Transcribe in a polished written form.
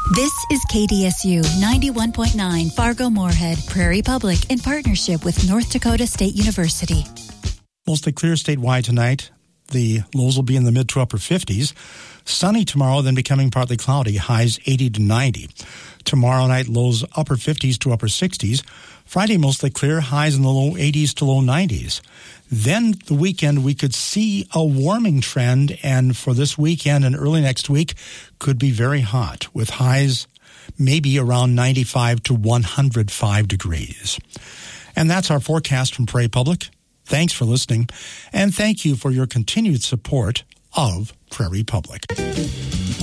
This is KDSU 91.9 Fargo-Moorhead, Prairie Public, in partnership with North Dakota State University. Mostly clear statewide tonight. The lows will be in the mid to upper 50s. Sunny tomorrow, then becoming partly cloudy, highs 80 to 90. Tomorrow night, lows upper 50s to upper 60s. Friday, mostly clear, highs in the low 80s to low 90s. Then the weekend, we could see a warming trend, and for this weekend and early next week, could be very hot, with highs maybe around 95 to 105 degrees. And that's our forecast from Prairie Public. Thanks for listening, and thank you for your continued support of Prairie Public.